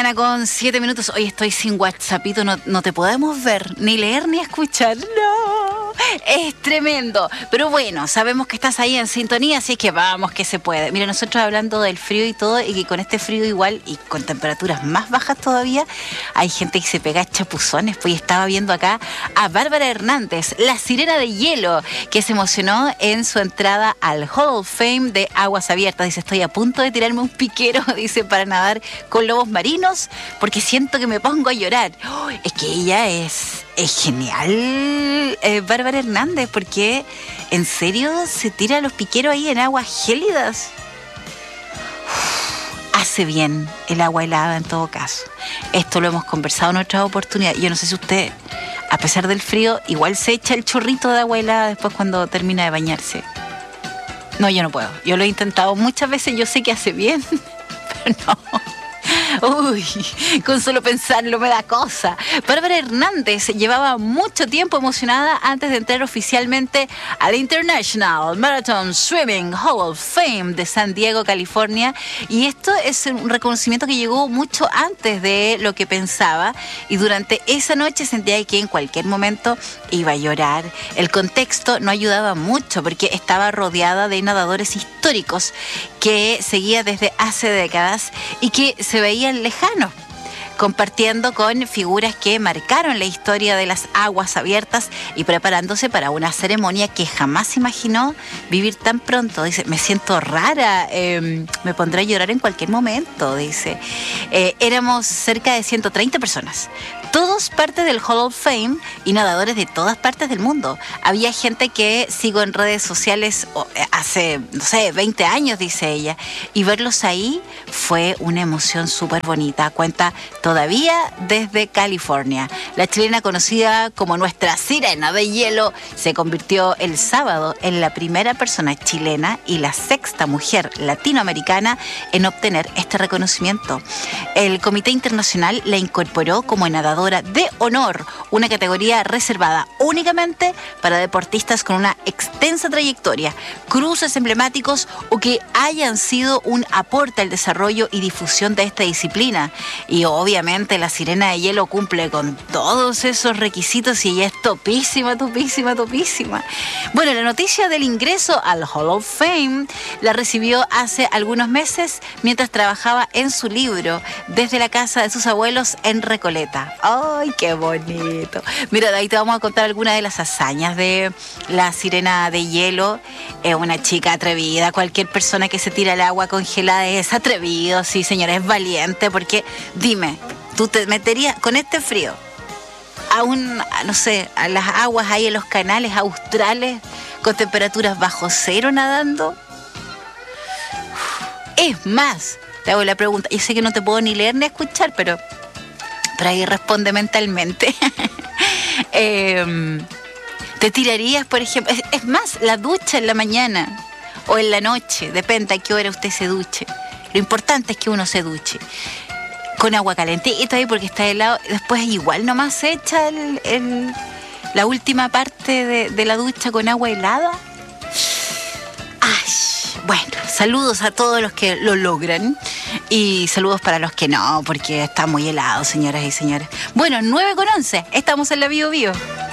mañana con 7 minutos. Hoy estoy sin WhatsAppito, no te podemos ver, ni leer, ni escuchar. No, es tremendo. Pero bueno, sabemos que estás ahí en sintonía, así que vamos, que se puede. Mira, nosotros hablando del frío y todo, y que con este frío igual, y con temperaturas más bajas todavía, hay gente que se pega chapuzones. Pues estaba viendo acá a Bárbara Hernández, la sirena de hielo, que se emocionó en su entrada al Hall of Fame de Aguas Abiertas. Dice, estoy a punto de tirarme un piquero, dice, para nadar con lobos marinos, porque siento que me pongo a llorar. Oh, es que ella es genial, Bárbara Hernández, porque en serio se tira los piqueros ahí en aguas gélidas. Hace bien el agua helada en todo caso. Esto lo hemos conversado en otras oportunidades. Yo no sé si usted, a pesar del frío, igual se echa el chorrito de agua helada después cuando termina de bañarse. No, yo no puedo. Yo lo he intentado muchas veces, yo sé que hace bien, pero no. Uy, con solo pensarlo me da cosa. Bárbara Hernández llevaba mucho tiempo emocionada antes de entrar oficialmente al International Marathon Swimming Hall of Fame de San Diego, California. Y esto es un reconocimiento que llegó mucho antes de lo que pensaba. Y durante esa noche sentía que en cualquier momento iba a llorar. El contexto no ayudaba mucho porque estaba rodeada de nadadores históricos que seguía desde hace décadas y que se veían lejanos, compartiendo con figuras que marcaron la historia de las aguas abiertas y preparándose para una ceremonia que jamás imaginó vivir tan pronto. Dice, me siento rara, me pondré a llorar en cualquier momento, dice. Éramos cerca de 130 personas, todos parte del Hall of Fame y nadadores de todas partes del mundo. Había gente que sigo en redes sociales hace, no sé, 20 años, dice ella, y verlos ahí fue una emoción súper bonita. Cuenta todavía desde California. La chilena, conocida como nuestra sirena de hielo, se convirtió el sábado en la primera persona chilena y la sexta mujer latinoamericana en obtener este reconocimiento. El Comité Internacional la incorporó como nadadora de honor, una categoría reservada únicamente para deportistas con una extensa trayectoria, cruces emblemáticos o que hayan sido un aporte al desarrollo y difusión de esta disciplina. Y obviamente la sirena de hielo cumple con todos esos requisitos y ella es topísima. Bueno, la noticia del ingreso al Hall of Fame la recibió hace algunos meses mientras trabajaba en su libro desde la casa de sus abuelos en Recoleta. ¡Ay, qué bonito! Mira, de ahí te vamos a contar algunas de las hazañas de la sirena de hielo. Es una chica atrevida. Cualquier persona que se tira al agua congelada es atrevido. Sí, señora, es valiente. Porque, dime, ¿tú te meterías con este frío a las aguas ahí en los canales australes con temperaturas bajo cero nadando? Es más, te hago la pregunta. Yo sé que no te puedo ni leer ni escuchar, pero ahí responde mentalmente. ¿Te tirarías, por ejemplo? Es más, la ducha en la mañana o en la noche, depende a qué hora usted se duche. Lo importante es que uno se duche con agua calentita ahí porque está helado. Después igual nomás se echa la última parte de la ducha con agua helada. Ay, bueno, saludos a todos los que lo logran y saludos para los que no, porque está muy helado, señoras y señores. Bueno, 9:11, estamos en la Bio Bio.